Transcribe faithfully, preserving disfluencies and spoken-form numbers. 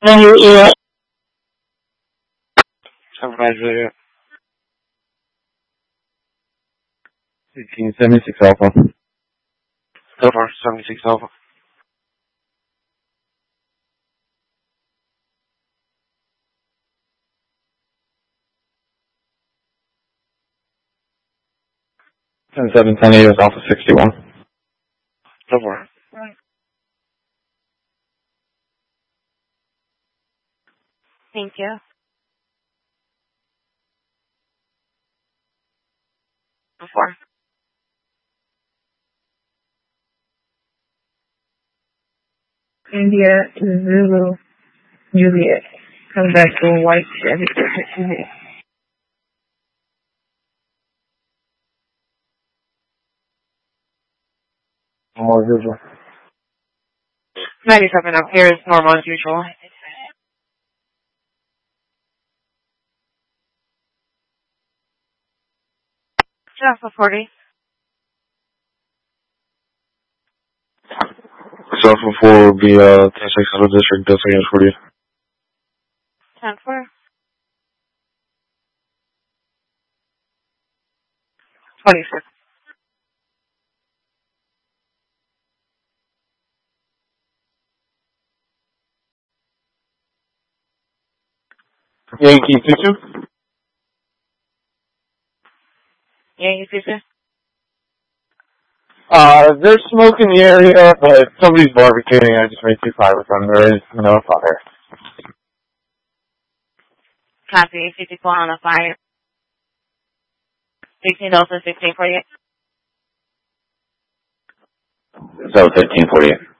No, you're, you're seven five zero. eighteen seventy-six Alpha. So far, seventy-six Alpha. ten seven ten eight is Alpha sixty-one. So far. Right. Thank you. Before. India, Zulu, Juliet. Come back to a white Chevy. More visual. ninety-seven up here is normal as usual. Alpha forty. So Alpha four will be uh, ten six out of district, Delta against forty. ten four. twenty-six. Yankee two two? Yankee two two. Uh, there's smoke in the area, but somebody's barbecuing. I just made two fire with them. There is no fire. Copy. fifty-four on the fire. sixteen Delta, sixteen forty-eight. So fifteen forty-eight.